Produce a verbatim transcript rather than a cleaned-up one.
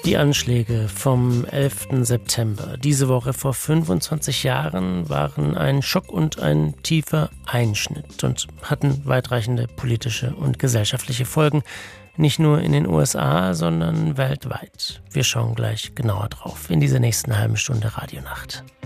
Die Anschläge vom elften September diese Woche vor fünfundzwanzig Jahren waren ein Schock und ein tiefer Einschnitt und hatten weitreichende politische und gesellschaftliche Folgen, nicht nur in den U S A, sondern weltweit. Wir schauen gleich genauer drauf in dieser nächsten halben Stunde Radionacht.